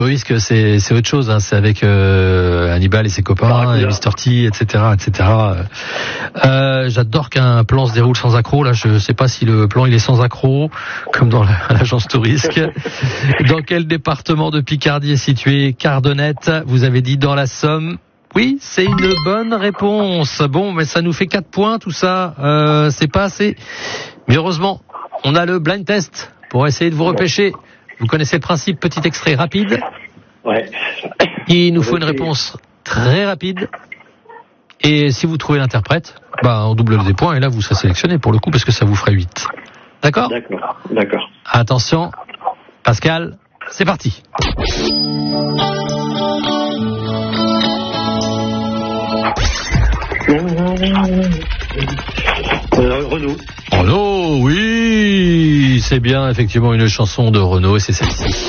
Oui, parce que c'est autre chose, hein. C'est avec Hannibal et ses copains, et Mr. T, etc., etc. J'adore qu'un plan se déroule sans accroc. Là, je sais pas si le plan il est sans accroc, comme dans l'agence Tourisque. Dans quel département de Picardie est situé Cardonnette? Vous avez dit dans la Somme. Oui, c'est une bonne réponse. Bon, mais ça nous fait 4 points, tout ça. C'est pas assez. Mais heureusement, on a le blind test pour essayer de vous repêcher. Vous connaissez le principe, petit extrait rapide. Ouais. Il nous faut une réponse très rapide. Et si vous trouvez l'interprète, on double des points et là vous serez sélectionné pour le coup parce que ça vous ferait 8. D'accord ? D'accord. Attention, Pascal, c'est parti. Renaud, oui, c'est bien effectivement une chanson de Renaud et c'est celle-ci.